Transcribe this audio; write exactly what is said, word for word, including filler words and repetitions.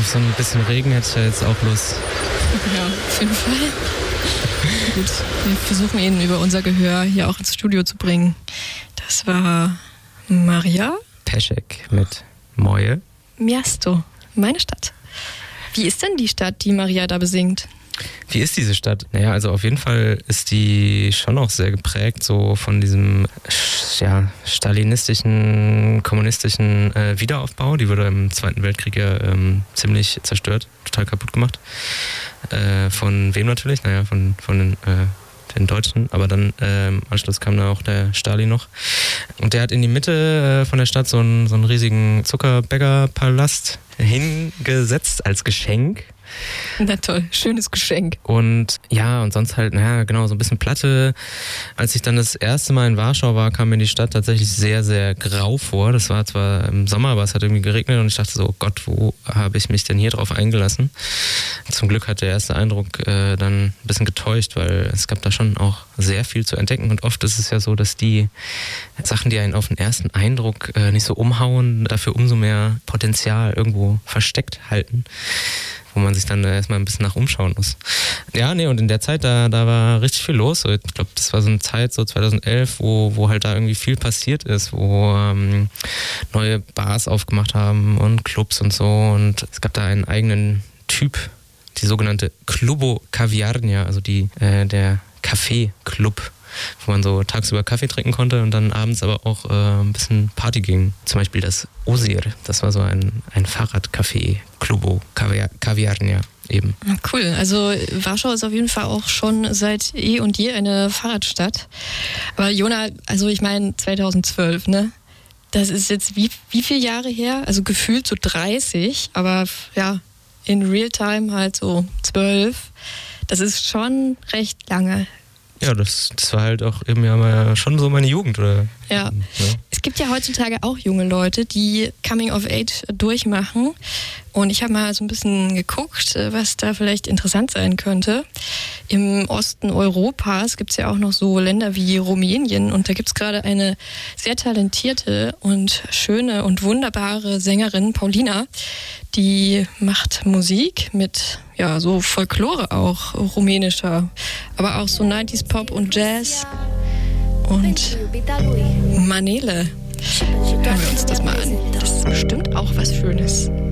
auf so ein bisschen Regen hätte ich ja jetzt auch Lust. Ja, auf jeden Fall. Gut, wir versuchen ihn über unser Gehör hier auch ins Studio zu bringen. Das war Maria Peschek mit Moje. Miasto, meine Stadt. Wie ist denn die Stadt, die Maria da besingt? Wie ist diese Stadt? Naja, also auf jeden Fall ist die schon auch sehr geprägt so von diesem ja, stalinistischen, kommunistischen äh, Wiederaufbau. Die wurde im Zweiten Weltkrieg ja ähm, ziemlich zerstört, total kaputt gemacht. Äh, von wem natürlich? Naja, von, von den, äh, den Deutschen. Aber dann äh, im Anschluss kam da auch der Stalin noch. Und der hat in die Mitte äh, von der Stadt so einen, so einen riesigen Zuckerbäckerpalast hingesetzt als Geschenk. Na toll, schönes Geschenk. Und ja, und sonst halt, naja, genau, so ein bisschen Platte. Als ich dann das erste Mal in Warschau war, kam mir die Stadt tatsächlich sehr, sehr grau vor. Das war zwar im Sommer, aber es hat irgendwie geregnet und ich dachte so, oh Gott, wo habe ich mich denn hier drauf eingelassen? Zum Glück hat der erste Eindruck äh, dann ein bisschen getäuscht, weil es gab da schon auch sehr viel zu entdecken und oft ist es ja so, dass die Sachen, die einen auf den ersten Eindruck äh, nicht so umhauen, dafür umso mehr Potenzial irgendwo versteckt halten, wo man sich dann erstmal ein bisschen nach umschauen muss. Ja, nee, und in der Zeit, da, da war richtig viel los. Ich glaube, das war so eine Zeit, so zweitausendelf, wo, wo halt da irgendwie viel passiert ist, wo ähm, neue Bars aufgemacht haben und Clubs und so. Und es gab da einen eigenen Typ, die sogenannte Klubo Kaviarnia, also die, äh, der Kaffee-Club, wo man so tagsüber Kaffee trinken konnte und dann abends aber auch äh, ein bisschen Party ging. Zum Beispiel das Osir, das war so ein, ein Fahrradcafé, Klubo Kaviarnia eben. Cool, also Warschau ist auf jeden Fall auch schon seit eh und je eine Fahrradstadt. Aber Jona, also ich meine zweitausendzwölf, ne? Das ist jetzt wie, wie viele Jahre her? Also gefühlt so dreißig, aber ja, in Realtime halt so zwölf. Das ist schon recht lange. Ja, das, das war halt auch eben ja mal schon so meine Jugend, oder? Ja. ja. Es gibt ja heutzutage auch junge Leute, die Coming of Age durchmachen. Und ich habe mal so ein bisschen geguckt, was da vielleicht interessant sein könnte. Im Osten Europas gibt es ja auch noch so Länder wie Rumänien. Und da gibt es gerade eine sehr talentierte und schöne und wunderbare Sängerin, Paulina. Die macht Musik mit ja so Folklore auch, rumänischer. Aber auch so neunziger Pop und Jazz. Und Manele. Hören wir uns das mal an. Das ist bestimmt auch was Schönes.